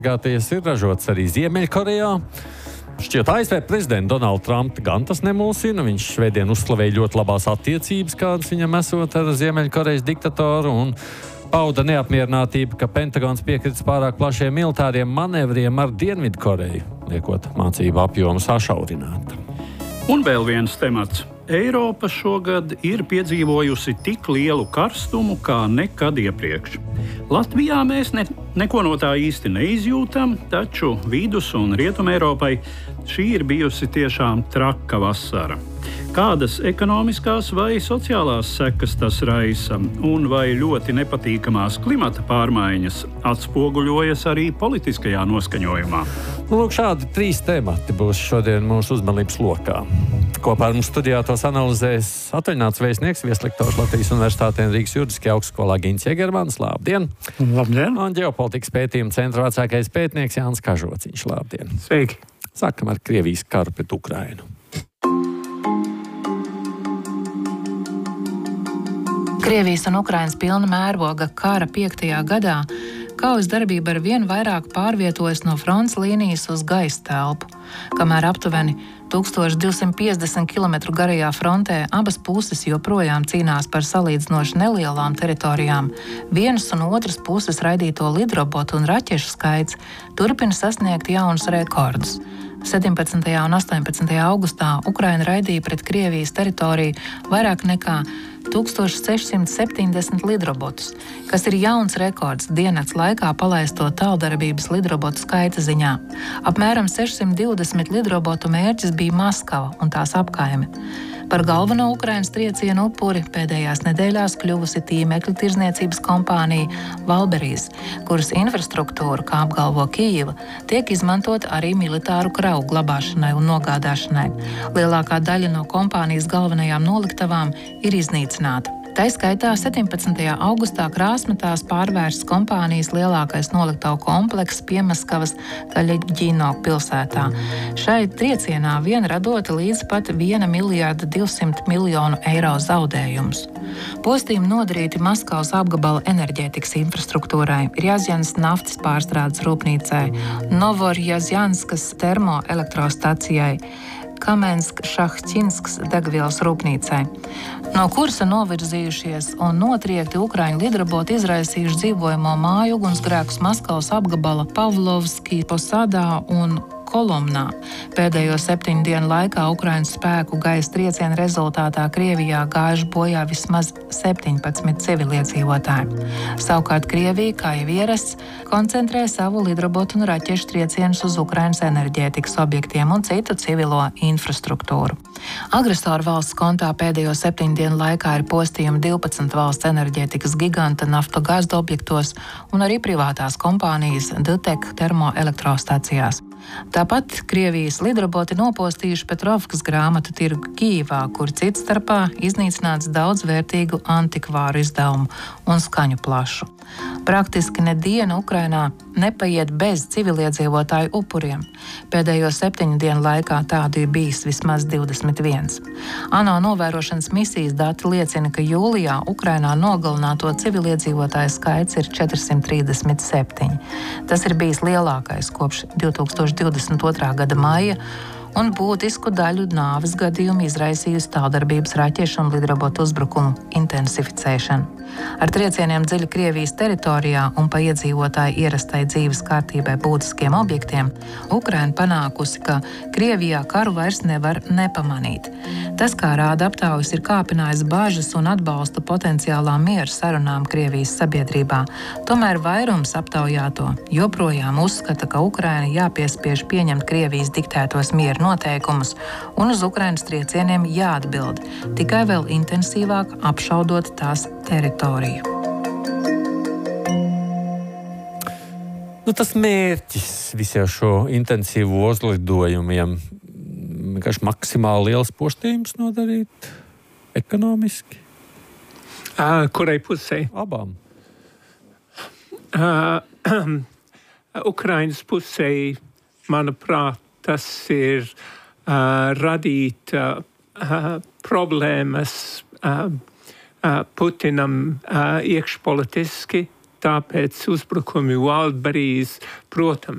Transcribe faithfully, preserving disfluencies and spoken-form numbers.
Gāties ir ražots arī Ziemeļkorejā. Šķiet, A S V prezidenta Donalda Trumpa gan tas nemulsina. Viņš švētdien uzslavēja ļoti labās attiecības, kādas viņam esot ar Ziemeļkorejas diktatoru, un pauda neapmierinātību, ka Pentagons piekrits pārāk plašiem militāriem manevriem ar Dienvidkoreju, liekot mācību apjomu sašaurināt. Un vēl viens temats. Eiropa šogad ir piedzīvojusi tik lielu karstumu kā nekad iepriekš. Latvijā mēs ne, neko no tā īsti neizjūtam, taču Vidus- un Rietumeiropai šī ir bijusi tiešām traka vasara. Kādas ekonomiskās vai sociālās sekas tas raisa, un vai ļoti nepatīkamās klimata pārmaiņas atspoguļojas arī politiskajā noskaņojumā? Lūk, šādi trīs temati būs šodien mūsu uzmanības lokā. Kopā ar mums studijā tos analizēs atvaļināts vēstnieks, vieslektors Latvijas Universitātē un Rīgas Juridiskajā augstskolā Gints Jegermans. Labdien! Labdien! Un ģeopolitikas pētījuma centra vecākais pētnieks Jānis Kažociņš. Labdien! Sveiki! Sākam ar Krievijas karu pret Ukrainu. Krievijas un Ukrainas pilna mēroga kara piektajā gadā kaujas darbība ar vien vairāk pārvietojas no frontes līnijas uz gaisa telpu, kamēr aptuveni tūkstoš divsimt piecdesmit kilometru garajā frontē abas puses joprojām cīnās par salīdzinoši nelielām teritorijām. Vienas un otras puses raidīto lidrobotu un raķešu skaits turpina sasniegt jaunus rekordus. septiņpadsmitajā un astoņpadsmitajā augustā Ukraina raidīja pret Krievijas teritoriju vairāk nekā tūkstoš sešsimt septiņdesmit lidrobotus, kas ir jauns rekords diennakts laikā palaisto tāldarbības lidrobotu skaita ziņā. Apmēram sešsimt divdesmit lidrobotu mērķis bija Maskava un tās apkaime. Par galveno Ukrainas triecienu upuri pēdējās nedēļās kļuvusi tīmekļa tirzniecības kompānija Valberijas, kuras infrastruktūra, kā apgalvo Kijeva, tiek izmantot arī militāru kravu glabāšanai un nogādāšanai. Lielākā daļa no kompānijas galvenajām noliktavām ir iznīcināta. Tā skaitā septiņpadsmitajā augustā Krāsmatās pārvērsts kompānijas lielākais noliktavu komplekss Piemaskavas Taļeģino pilsētā. Šai triecienā vien radota līdz pat viena miljārda divsimt miljonu eiro zaudējumus. Postījumi nodarīti Maskavas apgabala enerģētikas infrastruktūrai, Rjazjanas naftas pārstrādes rūpnīcai, Novorjazjanskas termoelektrostacijai, Kamensk-Šahtinskas degvielas rūpnīcai. No kursa novirzījušies un notriekti Ukraiņu lidroboti izraisījuši dzīvojamo māju ugunsgrēkus Maskavas apgabala Pavlovski Posadā un Kolomnā. Pēdējo septiņu dienu laikā Ukrainas spēku gaisa trieciena rezultātā Krievijā gājuši bojā vismaz septiņpadsmit civiliedzīvotāji. Savukārt Krievija, kā jau ierasts, koncentrē savu lidrobotu un raķešu triecienus uz Ukrainas enerģētikas objektiem un citu civilo infrastruktūru. Agresoru valsts kontā pēdējo septiņu dienu laikā ir postījumi divpadsmit valsts enerģētikas giganta naftogāzdu objektos un arī privātās kompānijas Dtek termoelektrostacijās. Tāpat Krievijas lidroboti nopostījuši Petrovkas grāmatu tirgu Kijevā, kur cits starpā iznīcināts daudz vērtīgu antikvāru izdevumu un skaņu plašu. Praktiski ne diena Ukrainā nepaiet bez civiliedzīvotāju upuriem. Pēdējo septiņu dienu laikā tādu ir bijis vismaz divdesmit viens. ANO novērošanas misijas dati liecina, ka jūlijā Ukrainā nogalināto civiliedzīvotāju skaits ir četrsimt trīsdesmit septiņi. Tas ir bijis lielākais kopš divtūkstoš divdesmit otrā gada maija, un būtisku daļu nāves gadījumu izraisījusi tāldarbības raķešu un lidrobotu uzbrukumu intensificēšana. Ar triecieniem dziļi Krievijas teritorijā un pa iedzīvotāju ierastai dzīves kārtībai būtiskiem objektiem Ukraina panākusi, ka Krievijā karu vairs nevar nepamanīt. Tas, kā rāda aptaujas, ir kāpinājis bažas un atbalstu potenciālām miera sarunām Krievijas sabiedrībā. Tomēr vairums aptaujāto joprojām uzskata, ka Ukraina jāpiespiež pieņemt Krievijas diktētos miera noteikumus un uz Ukrainas triecieniem jāatbild, tikai vēl intensīvāk apšaudot tās teritoriju. Nu, tas mērķis visiem šo intensīvu uzlidojumiem, vienkārši maksimāli liels postījums nodarīt ekonomiski? Uh, kurai pusē? Abām. Uh, Ukrainas pusē, manuprāt, tas ir uh, radīt uh, uh, problēmas uh, uh, Putinam uh, iekšpolitiski, tāpēc uzbrukumi Wildberries, protams,